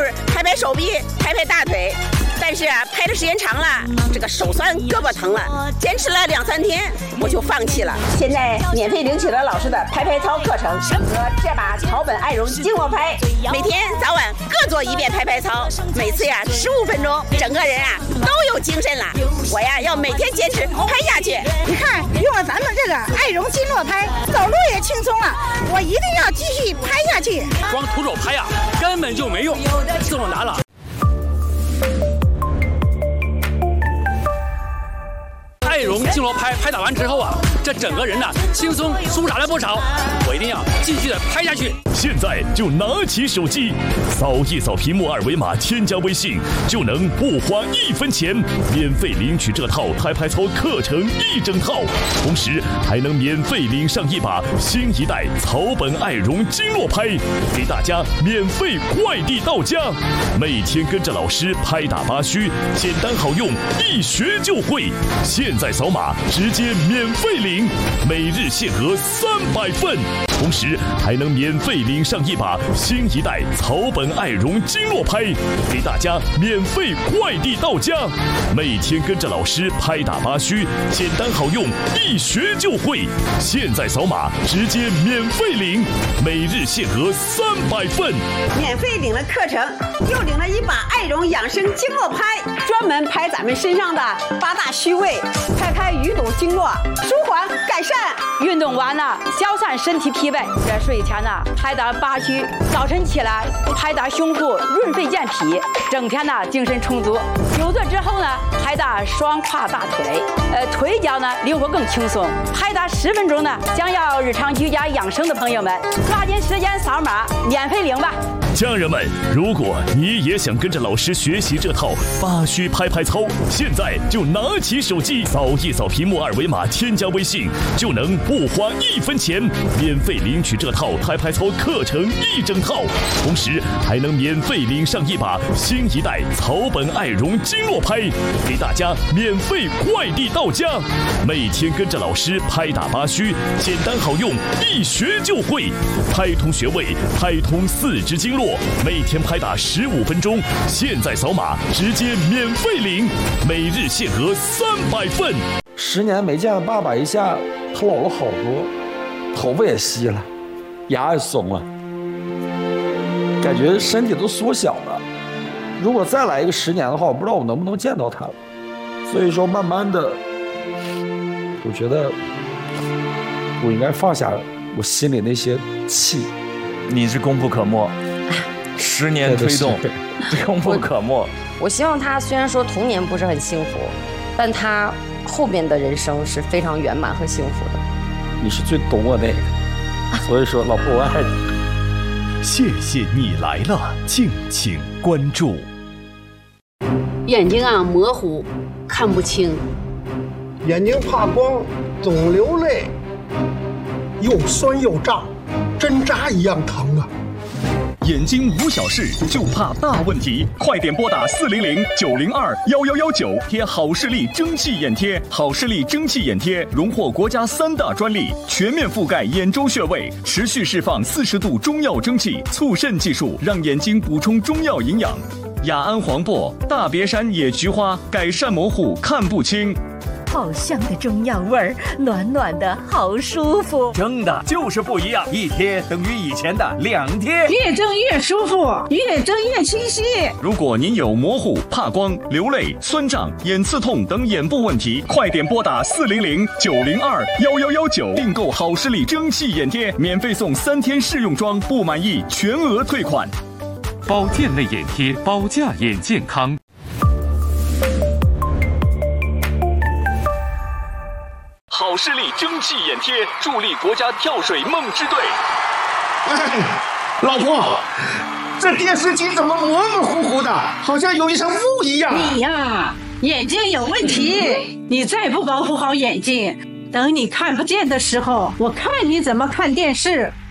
就是拍拍手臂，拍拍大腿。但是啊，拍的时间长了，这个手酸胳膊疼了，坚持了2、3天，我就放弃了。现在免费领取了老师的拍拍操课程和这把草本爱绒经络拍，每天早晚各做1遍拍拍操，每次呀15分钟，整个人啊都有精神了。我呀要每天坚持拍下去。 你看，用了咱们这个爱绒经络拍，走路也轻松了。我一定要继续拍下去。 光徒手拍呀，根本就没用，自动拿了。爱绒经络拍打完之后啊，这整个人呢轻松舒展了不少，我一定要继续的拍下去。 现在就拿起手机，扫一扫屏幕2维码，添加微信，就能不花1分钱，免费领取这套拍拍操课程1整套，同时还能免费领上一把新一代草本爱绒经络拍，给大家免费快递到家。每天跟着老师拍打八虚，简单好用，一学就会。现在扫码直接免费领，每日限额300份，同时还能免费领上一把新一代草本爱绒经络拍，给大家免费快递到家。每天跟着老师拍打八虚，简单好用，一学就会。现在扫码直接免费领，每日限额300份。 免费领了课程，又领了一把爱绒养生经络拍，专门拍咱们身上的8大虚位，拍开淤堵经络，舒缓改善。 运动完了消散身体疲惫，这睡前呢拍打八虚，早晨起来拍打胸部润肺健脾，整天呢精神充足。久坐之后呢拍打双胯大腿，腿脚呢灵活更轻松。拍打10分钟呢，想要日常居家养生的朋友们，抓紧时间扫码免费领吧。 家人们，如果你也想跟着老师学习这套八虚拍拍操，现在就拿起手机扫一扫屏幕2维码，添加微信，就能不花1分钱，免费领取这套拍拍操课程1整套，同时还能免费领上一把新一代草本爱绒经络拍，给大家免费快递到家。每天跟着老师拍打八虚，简单好用，一学就会。拍通穴位，拍通4肢经络，每天拍打15分钟。现在扫码直接免费领，每日限额300份。 10年没见爸爸一下，他老了好多，头发也稀了，牙也松了，感觉身体都缩小了。如果再来一个10年的话，我不知道我能不能见到他了。所以说，慢慢的，我觉得我应该放下我心里那些气。 你是功不可没，10年推动，功不可没。 我希望他虽然说童年不是很幸福，但他后面的人生是非常圆满和幸福的。 你是最懂我那个，所以说老婆我爱你。 谢谢你来了，敬请关注。 眼睛啊模糊，看不清， 眼睛怕光，总流泪，又酸又胀，针扎一样疼啊！ 眼睛无小事，就怕大问题。快点拨打400-902-1119，贴好视力蒸汽眼贴。好视力蒸汽眼贴荣获国家3大专利，全面覆盖眼周穴位，持续释放40度中药蒸汽，促肾技术让眼睛补充中药营养。雅安黄柏、大别山野菊花改善模糊看不清。 好香的中药味儿，暖暖的好舒服。 蒸的就是不一样，一贴等于以前的2贴， 越蒸越舒服，越蒸越清晰。 如果您有模糊、怕光、流泪、酸胀、眼刺痛等眼部问题，快点拨打400-902-1119，订购好视力蒸汽眼贴，免费送3天试用装，不满意全额退款。 保健类眼贴，保驾眼健康。 好视力蒸汽眼贴助力国家跳水梦之队。 老婆，这电视机怎么模模糊糊的，好像有一层雾一样？ 你呀，眼睛有问题，你再不保护好眼睛，等你看不见的时候，我看你怎么看电视。